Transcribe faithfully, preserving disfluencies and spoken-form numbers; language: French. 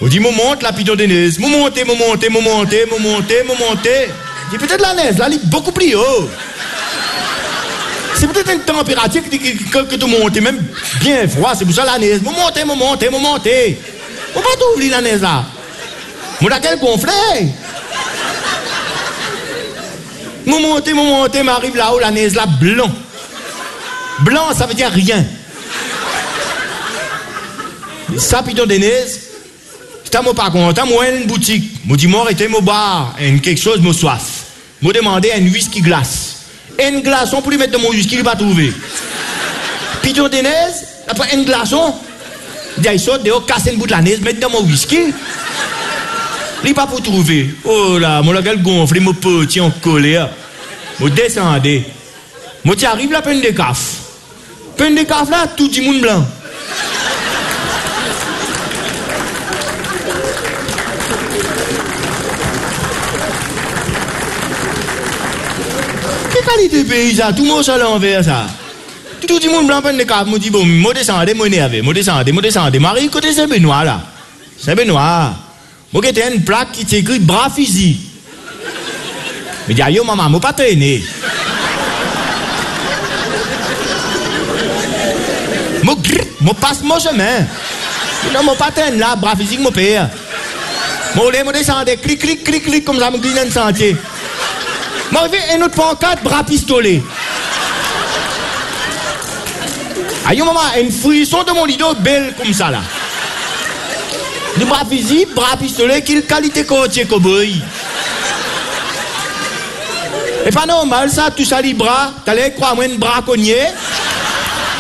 On dit, mon monte, la piton de neige. Mon monte, mon monte, mon monte, mon monte, mon monte. C'est peut-être la neige, là, elle est beaucoup plus haut. C'est peut-être une température que, que, que tu montes, même bien froid, c'est pour ça la neige. Mon monte, mon monte, mon monte. On va t'ouvrir la neige là. Mon a quel gonflé. Mon monte, mon monte, m'arrive là-haut, la neige là, blanc. Blanc, ça veut dire rien. Ça, piton de neige. J'étais pas content, moi, une boutique. Je dis, moi, j'étais au bar, quelque chose, moi, soif. Je demandais un whisky glace. Un glaçon pour lui mettre dans mon whisky, il ne va pas trouver. Piton de neige, après un glaçon, il saute dehors, casse une bout de la neige, mettre dans mon whisky. Il n'est pas pour trouver. Oh là, mon gueule gonflé, mon petit en colère. Je descendais. Je arrive la peine de caf. Peine de caf là, tout le monde blanc. Qualité pays ça, tout le monde à l'envers ça. Tout le monde blanc peine de caf, me dit bon, moi descendais, moi énervé, moi descendais, moi descendais. Marie côté Saint-Benoît là. Saint-Benoît. Moi qui une plaque qui t'écrit bras fusil. Mais dis yo maman, moi pas traîner. Moi moi passe mon chemin. Non, moi pas traîner là, bras fusil mon père. Moi les moi descendais, clic clic clic clic comme ça me glisse dans le sentier. Moi un autre pancarte bras pistolet. Aïe maman, une frisson de mon lido belle comme ça là. Du bras fusil, bras pistolet, quelle qualité côtier cowboy. Et pas normal ça, tout ça les bras, t'allais croire moi un braconnier.